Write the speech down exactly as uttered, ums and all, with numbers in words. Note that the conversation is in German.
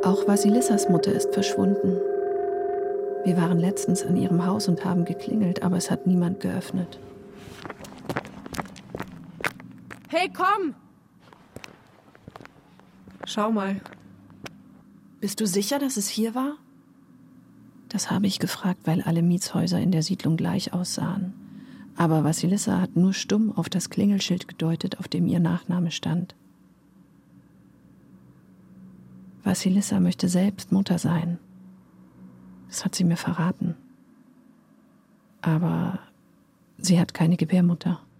Auch Vasilissas Mutter ist verschwunden. Wir waren letztens an ihrem Haus und haben geklingelt, aber es hat niemand geöffnet. Hey, komm! Schau mal. Bist du sicher, dass es hier war? Das habe ich gefragt, weil alle Mietshäuser in der Siedlung gleich aussahen. Aber Vasilissa hat nur stumm auf das Klingelschild gedeutet, auf dem ihr Nachname stand. Vasilissa möchte selbst Mutter sein. Das hat sie mir verraten. Aber sie hat keine Gebärmutter.